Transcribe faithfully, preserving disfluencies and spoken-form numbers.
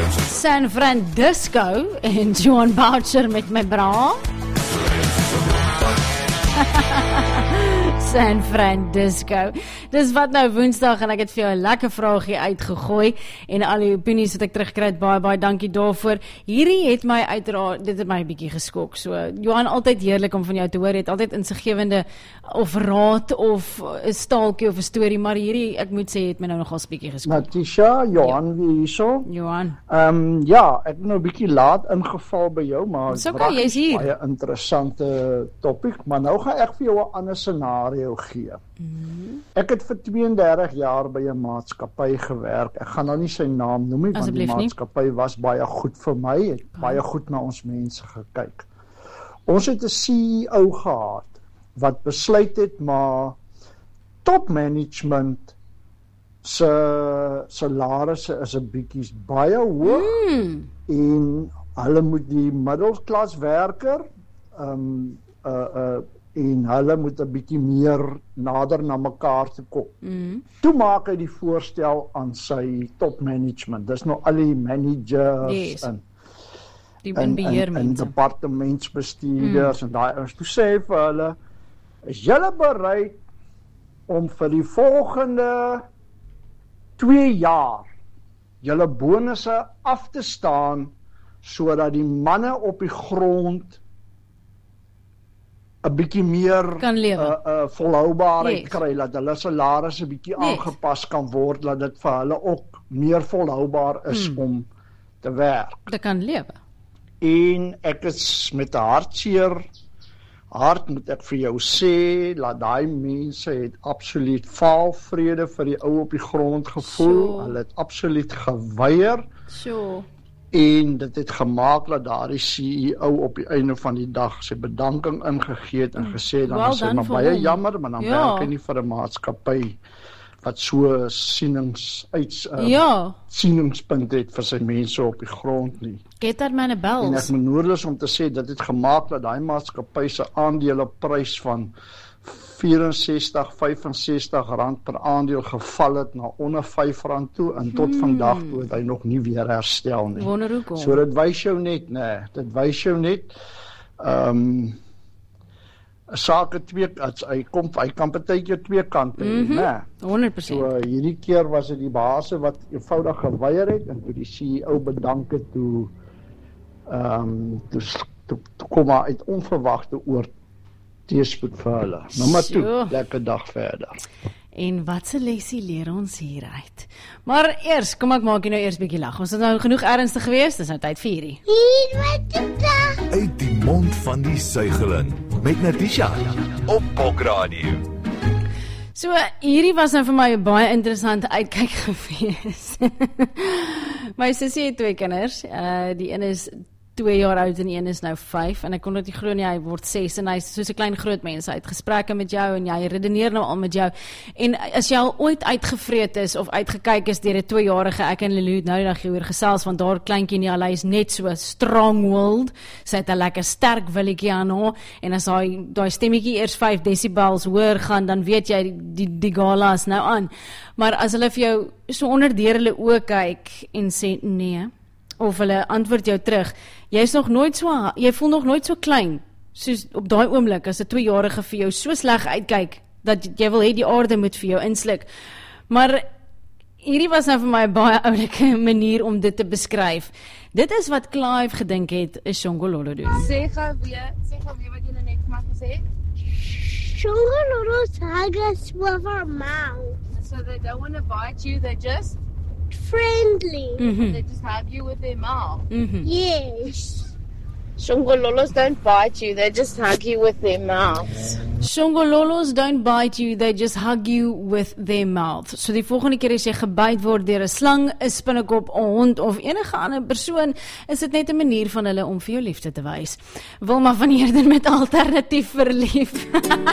San Francisco en Johan Boucher met my bra. San Francisco. Dis wat nou Woensdag en ek het vir jou 'n lekker vraagie uitgegooi en al die opinies wat ek teruggekry het, baie baie dankie daarvoor. Hierdie het my uiteraard, dit het my 'n bietjie geskok. So Johan, altyd heerlik om van jou te hoor. Jy het altyd insiggewende of raad of 'n staaltjie of 'n storie, maar hierdie, ek moet sê, het my nou nogal 'n bietjie geskok. Natisha, Johan, ja. Wie hierso? Johan. Ehm um, ja, ek het nou 'n bietjie laat ingeval by jou, maar dit is okay, jy's hier. Baie interessante topik, maar nou gaan ek vir jou 'n ander scenario gee. Mm-hmm. Ek het vir twee en dertig jaar by 'n maatskappy gewerk. Ek gaan nou nie sy naam noem nie, want die maatskappy was baie goed vir my, het okay. baie goed na ons mense gekyk. Ons het 'n C E O gehad wat besluit het, maar top management se salarisse is 'n bietjie baie hoog mm. en hulle moet die middelklas werker um, uh, uh, en hulle moet 'n bietjie meer nader na mekaar te kom. Mm. Toe maak hy die voorstel aan sy top management. Dis nou al die managers yes. en die en, en, en departementsbestuurders mm. en daai ouens. Toe sê hy vir hulle, is julle bereid om vir die volgende twee jaar julle bonusse af te staan sodat die manne op die grond 'n bietjie meer kan lewe. Uh, uh, volhoubaarheid yes. kry, dat hulle salarisse 'n bietjie yes. aangepas kan word, dat dit vir hulle ook meer volhoubaar is hmm. om te werk. Dit kan lewe. En ek is met 'n hartseer hart moet ek vir jou sê, dat daai mense het absoluut faalvrede vir die ou op die grond gevoel. Sure. Hulle het absoluut geweier. Sure. En dit het gemaak dat daardie C E O op die einde van die dag sy bedanking ingegee het en gesê dan well is hy maar baie hom. jammer, maar dan ja. werk hy nie vir 'n maatskappy wat so sienings uit uh, ja. sieningspunt het vir sy mense op die grond nie. Get that man a bells. En ek benoorloos om te sê, dit het gemaak dat daai maatskappy se aandeleprys van vierensestig, vyfensestig rand per aandeel geval het na onder vyf rand toe en tot hmm. vandag toe het hy nog nie weer herstel nie. Wonder hoekom. So dit wys jou net, nee, dit wys jou net ehm um, 'n saak het twee hy kom hy kan partykeer twee kante hê, mm-hmm. né? honderd persent. So hierdie keer was dit die baas wat eenvoudig geweier het en toe die C E O bedank het toe ehm um, toe, toe, toe kom maar uit onverwagte oor teespoed vir hulle. Nou maar toe, so. Lekker dag verder. En wat se lesie leer ons hieruit? Maar eers, kom ek maak jy nou eers bietjie lag. Ons het nou genoeg ernstig gewees, dis nou tyd vir hierdie. Hier wat dit dag. Uit die mond van die suigeling met Natisha op Pokradio. So, hierdie was nou vir my 'n baie interessante uitkyk gewees. My sussie het twee kinders. Uh die een is twee jaar oud en die een is nou vyf en ek kon dit nie glo nie, hy word ses en hy is soos 'n klein groot mens, hy het gesprekke met jou en jy redeneer nou al met jou en as jy al ooit uitgevreet is of uitgekyk is deur 'n tweejarige, ek en Lulu nou nog hier gesels, want daar kleintjie nie, hy is net so strong-willed, sy het 'n lekker sterk willetjie aan haar en as hy daai stemmetjie eers vyf decibels hoor gaan, dan weet jy die, die, die gala is nou aan, maar as hulle vir jou so onder deur hulle oë kyk en sê nee, of hulle antwoord jou terug, jy is nog nooit so, jy voel nog nooit so klein, soos op daai oomblik, as 'n tweejarige vir jou so sleg uitkyk, dat jy wil hê die aarde moet vir jou insluk. Maar hierdie was nou vir my 'n baie oulike manier om dit te beskryf. Dit is wat Clive gedink het, is Shongololo doen. Sê gou weer, sê gou weer wat jy net maar gesê. Shongololos hug us with our mouth. So they don't want to bite you, they just friendly. Mm-hmm. They just hug you with their mouth. Mm-hmm. Yes. Shongololos don't bite you, they just hug you with their mouths. Shongololos don't bite you, they just hug you with their mouth. So die volgende keer as jy gebyt word deur 'n slang, 'n spinnekop, 'n hond of enige ander persoon, is dit net 'n manier van hulle om vir jou liefde te wys. Wilma van Heerden met alternatief verlief.